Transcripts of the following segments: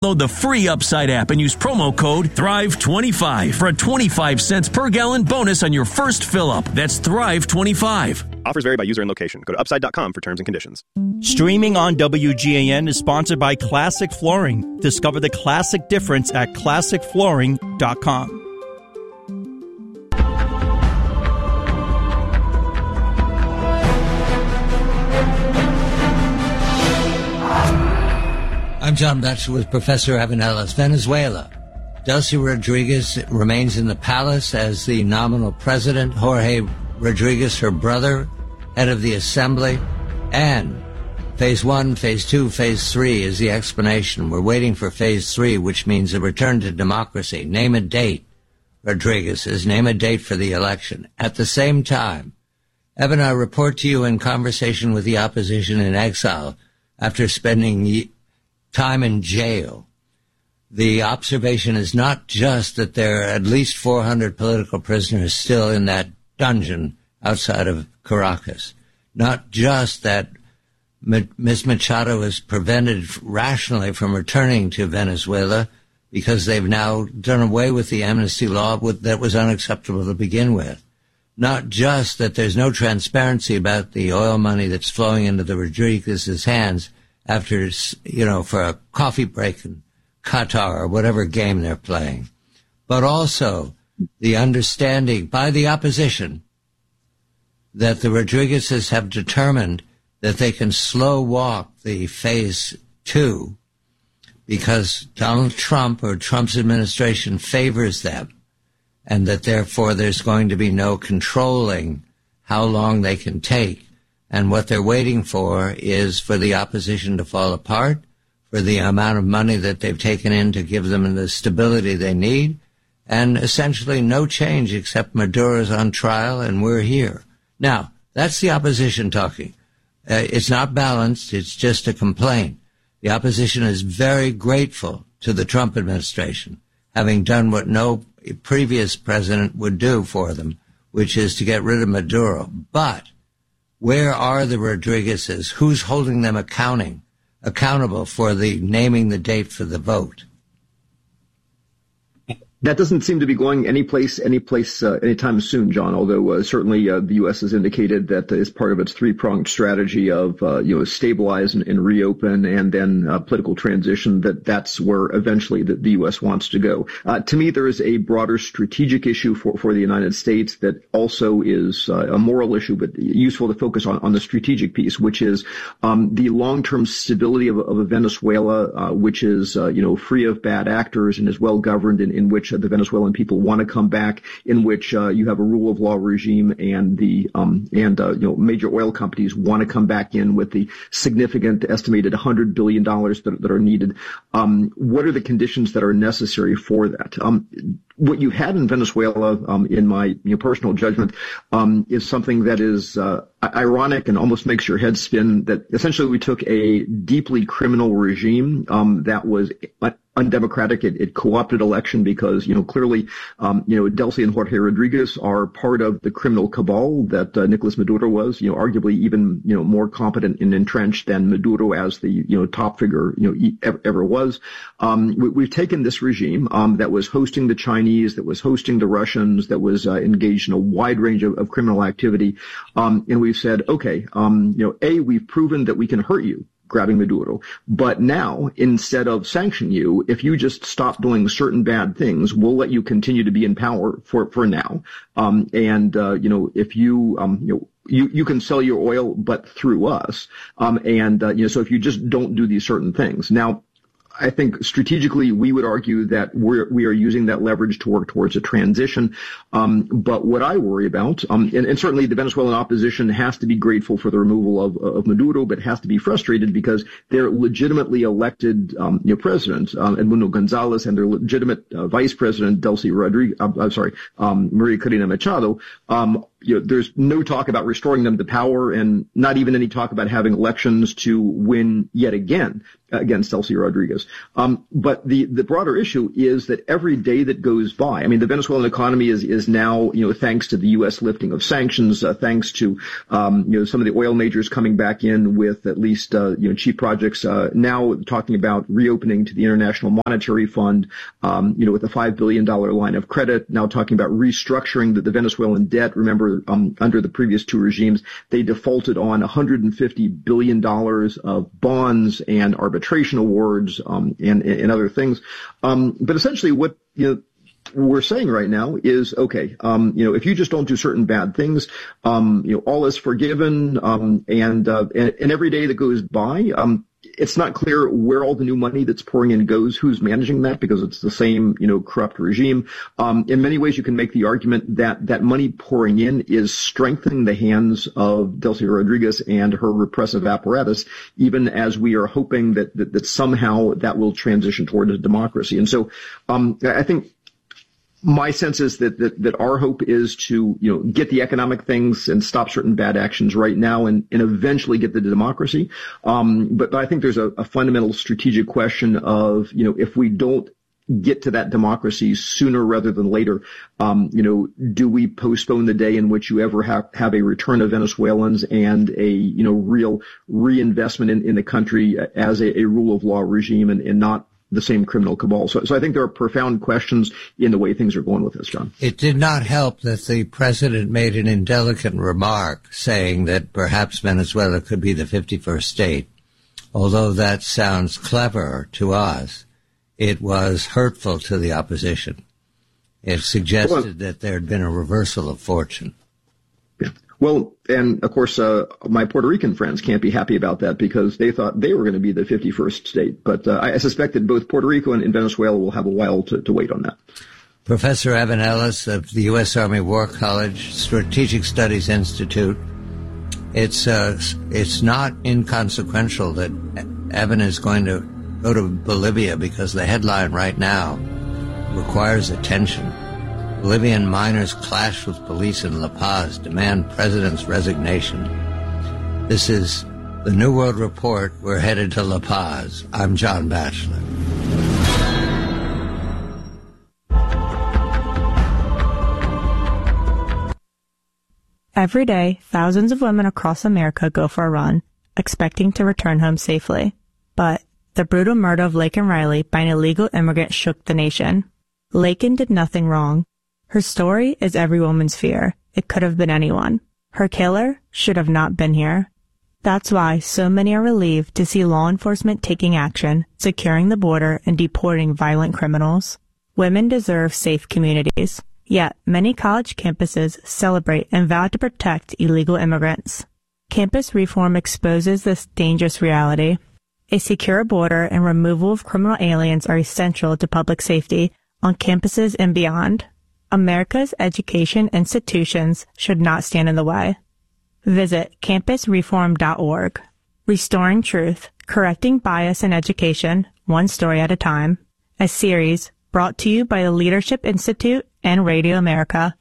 Download the free Upside app and use promo code THRIVE25 for a 25 cents per gallon bonus on your first fill-up. That's THRIVE25. Offers vary by user and location. Go to upside.com for terms and conditions. Streaming on WGAN is sponsored by Classic Flooring. Discover the classic difference at ClassicFlooring.com. I'm John Batchelor with Professor Evan Ellis. Venezuela. Delcy Rodriguez remains in the palace as the nominal president. Jorge Rodriguez, her brother, head of the assembly. And phase 1, phase 2, phase 3 is the explanation. We're waiting for phase 3, which means a return to democracy. Name a date, Rodriguez says. Name a date for the election. At the same time, Evan, I report to you in conversation with the opposition in exile after spending time in jail. The observation is not just that there are at least 400 political prisoners still in that dungeon outside of Caracas. Not just that Ms. Machado is prevented rationally from returning to Venezuela because they've now done away with the amnesty law that was unacceptable to begin with. Not just that there's no transparency about the oil money that's flowing into the Rodriguez's hands after, for a coffee break in Qatar or whatever game they're playing, but also the understanding by the opposition that the Rodriguezes have determined that they can slow walk the phase 2 because Donald Trump or Trump's administration favors them, and that therefore there's going to be no controlling how long they can take. And what they're waiting for is for the opposition to fall apart, for the amount of money that they've taken in to give them the stability they need, and essentially no change except Maduro's on trial and we're here. Now, that's the opposition talking. It's not balanced. It's just a complaint. The opposition is very grateful to the Trump administration, having done what no previous president would do for them, which is to get rid of Maduro. But where are the Rodriguezes? Who's holding them accountable for the naming the date for the vote? That doesn't seem to be going anytime soon, John, although certainly the U.S. has indicated that as part of its three-pronged strategy of stabilize and reopen and then political transition, that's where eventually the U.S. wants to go. To me, there is a broader strategic issue for the United States that also is a moral issue, but useful to focus on the strategic piece, which is the long-term stability of Venezuela, which is free of bad actors and is well governed, in which the Venezuelan people want to come back, in which you have a rule of law regime, and the major oil companies want to come back in with the significant estimated $100 billion that are needed. What are the conditions that are necessary for that? What you had in Venezuela, in my personal judgment, is something that is ironic and almost makes your head spin. That essentially we took a deeply criminal regime that was undemocratic. It co-opted election because clearly Delcy and Jorge Rodriguez are part of the criminal cabal that Nicolas Maduro was. Arguably even more competent and entrenched than Maduro as the top figure ever was. We've taken this regime that was hosting the Chinese, that was hosting the Russians, that was engaged in a wide range of criminal activity, and we've said, okay, we've proven that we can hurt you, grabbing Maduro. But now, instead of sanction you, if you just stop doing certain bad things, we'll let you continue to be in power for now. If you can sell your oil, but through us. So if you just don't do these certain things. Now, I think strategically we would argue that we are using that leverage to work towards a transition. But what I worry about, and certainly the Venezuelan opposition has to be grateful for the removal of Maduro, but has to be frustrated because their legitimately elected president, Edmundo Gonzalez, and their legitimate vice president, Delcy Rodriguez, Maria Corina Machado, there's no talk about restoring them to power, and not even any talk about having elections to win yet again against Delcy Rodriguez. But the broader issue is that every day that goes by, I mean, the Venezuelan economy is now, thanks to the U.S. lifting of sanctions, thanks to, some of the oil majors coming back in with at least, cheap projects, now talking about reopening to the International Monetary Fund, with a $5 billion line of credit, now talking about restructuring the Venezuelan debt. Remember, under the previous two regimes, they defaulted on $150 billion of bonds and arbitration awards, and other things. But essentially what, we're saying right now is, okay, if you just don't do certain bad things, all is forgiven, and every day that goes by, it's not clear where all the new money that's pouring in goes, who's managing that, because it's the same, corrupt regime. In many ways, you can make the argument that money pouring in is strengthening the hands of Delcy Rodriguez and her repressive apparatus, even as we are hoping that somehow that will transition toward a democracy. And so, I think my sense is that our hope is to, get the economic things and stop certain bad actions right now and eventually get the democracy. But I think there's a fundamental strategic question of, if we don't get to that democracy sooner rather than later, do we postpone the day in which you ever have a return of Venezuelans and a, real reinvestment in the country as a rule of law regime and not the same criminal cabal. So I think there are profound questions in the way things are going with this, John. It did not help that the president made an indelicate remark saying that perhaps Venezuela could be the 51st state. Although that sounds clever to us, it was hurtful to the opposition. It suggested that there had been a reversal of fortune. Yeah. Well, and of course, my Puerto Rican friends can't be happy about that because they thought they were going to be the 51st state. But I suspect that both Puerto Rico and Venezuela will have a while to wait on that. Professor Evan Ellis of the U.S. Army War College Strategic Studies Institute. It's not inconsequential that Evan is going to go to Bolivia because the headline right now requires attention. Bolivian miners clash with police in La Paz, demand president's resignation. This is the New World Report. We're headed to La Paz. I'm John Batchelor. Every day, thousands of women across America go for a run, expecting to return home safely. But the brutal murder of Laken Riley by an illegal immigrant shook the nation. Laken did nothing wrong. Her story is every woman's fear. It could have been anyone. Her killer should have not been here. That's why so many are relieved to see law enforcement taking action, securing the border, and deporting violent criminals. Women deserve safe communities. Yet, many college campuses celebrate and vow to protect illegal immigrants. Campus reform exposes this dangerous reality. A secure border and removal of criminal aliens are essential to public safety on campuses and beyond. America's education institutions should not stand in the way. Visit campusreform.org. Restoring Truth, Correcting Bias in Education, One Story at a Time. A series brought to you by the Leadership Institute and Radio America.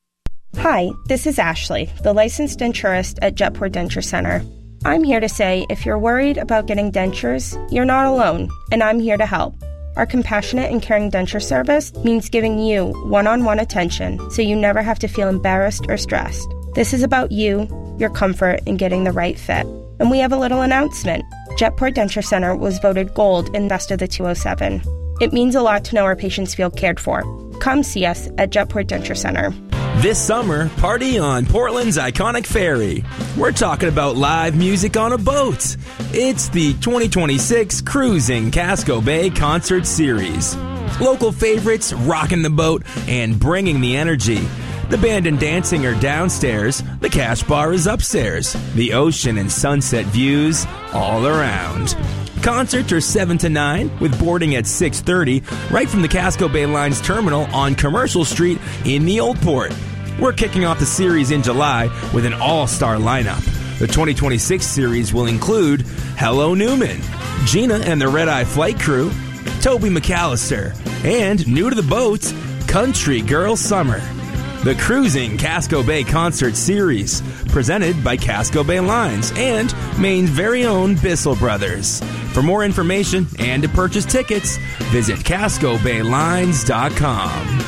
Hi, this is Ashley, the licensed denturist at Jetport Denture Center. I'm here to say if you're worried about getting dentures, you're not alone, and I'm here to help. Our compassionate and caring denture service means giving you one-on-one attention so you never have to feel embarrassed or stressed. This is about you, your comfort, and getting the right fit. And we have a little announcement. Jetport Denture Center was voted gold in Best of the 207. It means a lot to know our patients feel cared for. Come see us at Jetport Denture Center. This summer, party on Portland's iconic ferry. We're talking about live music on a boat. It's the 2026 Cruising Casco Bay Concert Series. Local favorites rocking the boat and bringing the energy. The band and dancing are downstairs. The cash bar is upstairs. The ocean and sunset views all around. Concerts are 7 to 9 with boarding at 6:30 right from the Casco Bay Line's terminal on Commercial Street in the Old Port. We're kicking off the series in July with an all-star lineup. The 2026 series will include Hello Newman, Gina and the Red Eye Flight Crew, Toby McAllister, and new to the boats, Country Girl Summer. the Cruising Casco Bay Concert Series, presented by Casco Bay Lines and Maine's very own Bissell Brothers. For more information and to purchase tickets, visit CascoBayLines.com.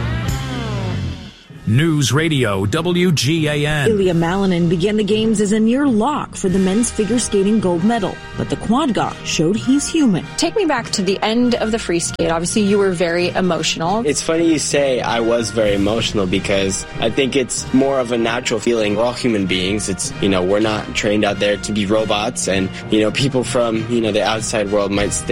News Radio WGAN. Ilya Malinin began the games as a near lock for the men's figure skating gold medal, but the quad guy showed he's human. Take me back to the end of the free skate. Obviously, you were very emotional. It's funny you say I was very emotional because I think it's more of a natural feeling. We're all human beings. It's, we're not trained out there to be robots, and, people from, the outside world might think